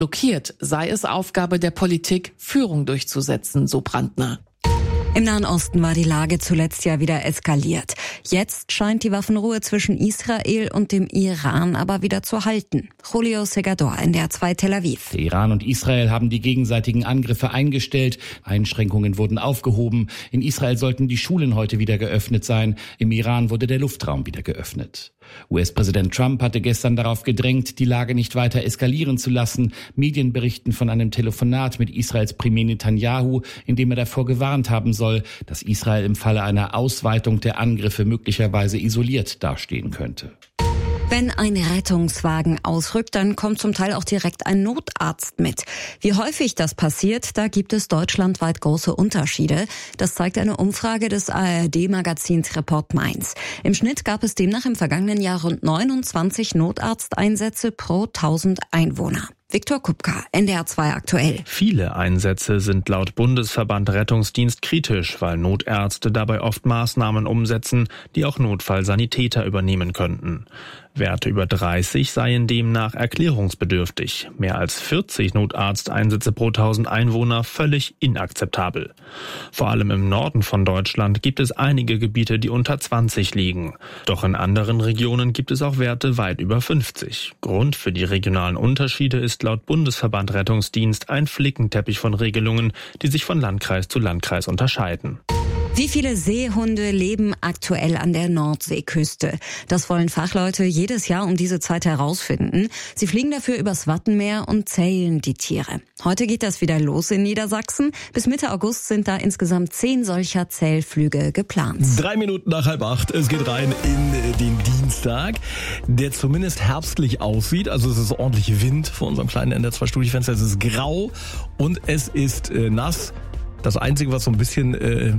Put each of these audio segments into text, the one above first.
Blockiert sei es Aufgabe der Politik, Führung durchzusetzen, so Brandner. Im Nahen Osten war die Lage zuletzt ja wieder eskaliert. Jetzt scheint die Waffenruhe zwischen Israel und dem Iran aber wieder zu halten. Julio Segador, NDR 2 Tel Aviv. Der Iran und Israel haben die gegenseitigen Angriffe eingestellt. Einschränkungen wurden aufgehoben. In Israel sollten die Schulen heute wieder geöffnet sein. Im Iran wurde der Luftraum wieder geöffnet. US-Präsident Trump hatte gestern darauf gedrängt, die Lage nicht weiter eskalieren zu lassen. Medien berichten von einem Telefonat mit Israels Premier Netanyahu, in dem er davor gewarnt haben soll, dass Israel im Falle einer Ausweitung der Angriffe möglicherweise isoliert dastehen könnte. Wenn ein Rettungswagen ausrückt, dann kommt zum Teil auch direkt ein Notarzt mit. Wie häufig das passiert, da gibt es deutschlandweit große Unterschiede. Das zeigt eine Umfrage des ARD-Magazins Report Mainz. Im Schnitt gab es demnach im vergangenen Jahr rund 29 Notarzteinsätze pro 1000 Einwohner. Viktor Kupka, NDR 2 aktuell. Viele Einsätze sind laut Bundesverband Rettungsdienst kritisch, weil Notärzte dabei oft Maßnahmen umsetzen, die auch Notfallsanitäter übernehmen könnten. Werte über 30 seien demnach erklärungsbedürftig. Mehr als 40 Notarzteinsätze pro 1000 Einwohner völlig inakzeptabel. Vor allem im Norden von Deutschland gibt es einige Gebiete, die unter 20 liegen. Doch in anderen Regionen gibt es auch Werte weit über 50. Grund für die regionalen Unterschiede ist laut Bundesverband Rettungsdienst ein Flickenteppich von Regelungen, die sich von Landkreis zu Landkreis unterscheiden. Wie viele Seehunde leben aktuell an der Nordseeküste? Das wollen Fachleute jedes Jahr um diese Zeit herausfinden. Sie fliegen dafür übers Wattenmeer und zählen die Tiere. Heute geht das wieder los in Niedersachsen. Bis Mitte August sind da insgesamt 10 solcher Zählflüge geplant. 7:03 nach 7:30. Es geht rein in den Dienstag, der zumindest herbstlich aussieht. Also es ist ordentlich Wind vor unserem kleinen NDR 2 Studiofenster. Es ist grau und es ist nass. Das Einzige, was so ein bisschen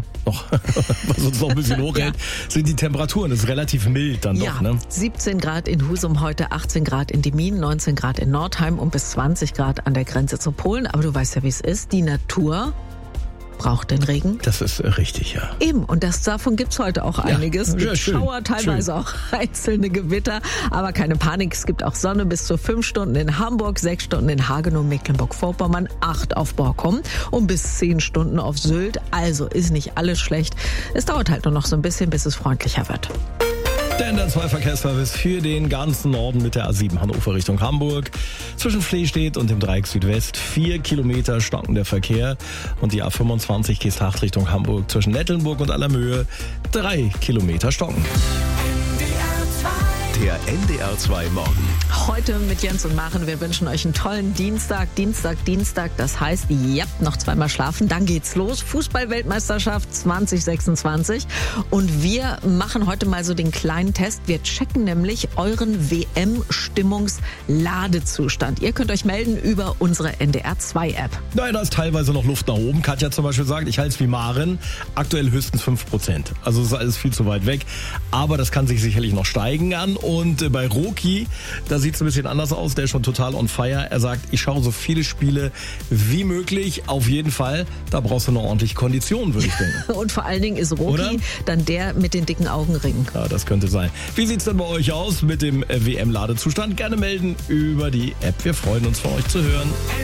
was uns noch ein bisschen hochhält, sind die Temperaturen. Das ist relativ mild dann doch, ne? 17 Grad in Husum heute, 18 Grad in Demmin, 19 Grad in Nordheim und bis 20 Grad an der Grenze zu Polen. Aber du weißt ja, wie es ist. Die Natur braucht den Regen. Das ist richtig, ja. Eben, und davon gibt's heute auch einiges. Es gibt schön, Schauer, teilweise auch einzelne Gewitter. Aber keine Panik, es gibt auch Sonne bis zu 5 Stunden in Hamburg, 6 Stunden in Hagenow, Mecklenburg-Vorpommern, 8 auf Borkum und bis 10 Stunden auf Sylt. Also ist nicht alles schlecht. Es dauert halt nur noch so ein bisschen, bis es freundlicher wird. Der NDR 2 Verkehrsservice für den ganzen Norden mit der A7 Hannover Richtung Hamburg. Zwischen Flehstedt und dem Dreieck Südwest 4 Kilometer stockender Verkehr. Und die A25 Geesthacht Richtung Hamburg zwischen Nettelnburg und Allermöhe 3 Kilometer stocken. Der NDR 2 Morgen. Heute mit Jens und Maren. Wir wünschen euch einen tollen Dienstag. Das heißt, noch zweimal schlafen. Dann geht's los. Fußball-Weltmeisterschaft 2026. Und wir machen heute mal so den kleinen Test. Wir checken nämlich euren WM-Stimmungsladezustand. Ihr könnt euch melden über unsere NDR 2 App. Nein, da ist teilweise noch Luft nach oben. Katja zum Beispiel sagt, ich halte es wie Maren. Aktuell höchstens 5%. Also es ist alles viel zu weit weg. Aber das kann sich sicherlich noch steigen an. Und bei Roki, da sieht es ein bisschen anders aus. Der ist schon total on fire. Er sagt, ich schaue so viele Spiele wie möglich. Auf jeden Fall, da brauchst du eine ordentliche Kondition, würde ich denken. Und vor allen Dingen ist Roki dann der mit den dicken Augenringen. Ja, das könnte sein. Wie sieht's denn bei euch aus mit dem WM-Ladezustand? Gerne melden über die App. Wir freuen uns, von euch zu hören.